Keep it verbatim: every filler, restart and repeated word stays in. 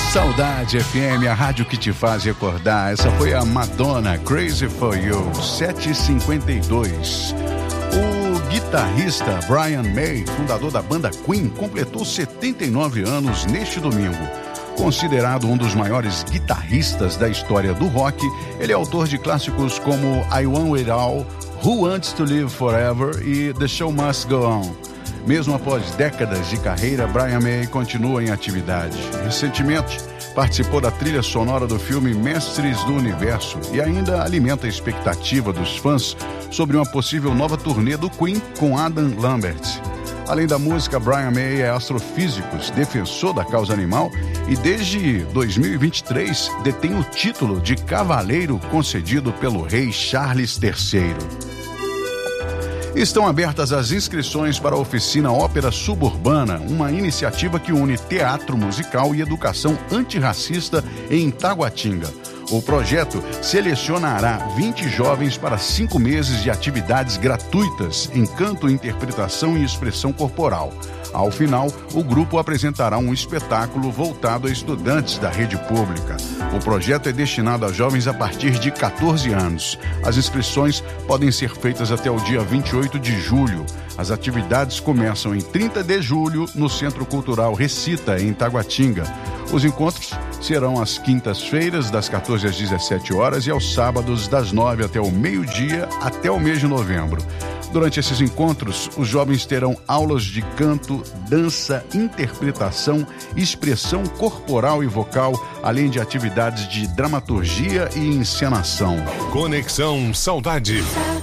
Saudade F M, a rádio que te faz recordar. Essa foi a Madonna, Crazy for You, sete e cinquenta e dois. O guitarrista Brian May, fundador da banda Queen, completou setenta e nove anos neste domingo. Considerado um dos maiores guitarristas da história do rock, ele é autor de clássicos como I Want It All, Who Wants to Live Forever e The Show Must Go On. Mesmo após décadas de carreira, Brian May continua em atividade. Recentemente, participou da trilha sonora do filme Mestres do Universo e ainda alimenta a expectativa dos fãs sobre uma possível nova turnê do Queen com Adam Lambert. Além da música, Brian May é astrofísico, defensor da causa animal e desde dois mil e vinte e três detém o título de cavaleiro concedido pelo rei Charles terceiro. Estão abertas as inscrições para a Oficina Ópera Suburbana, uma iniciativa que une teatro musical e educação antirracista em Taguatinga. O projeto selecionará vinte jovens para cinco meses de atividades gratuitas em canto, interpretação e expressão corporal. Ao final, o grupo apresentará um espetáculo voltado a estudantes da rede pública. O projeto é destinado a jovens a partir de catorze anos. As inscrições podem ser feitas até o dia vinte e oito de julho. As atividades começam em trinta de julho no Centro Cultural Recita, em Taguatinga. Os encontros serão às quintas-feiras, das quatorze às dezessete horas, e aos sábados, das nove até o meio-dia, até o mês de novembro. Durante esses encontros, os jovens terão aulas de canto, dança, interpretação, expressão corporal e vocal, além de atividades de dramaturgia e encenação. Conexão Saudade.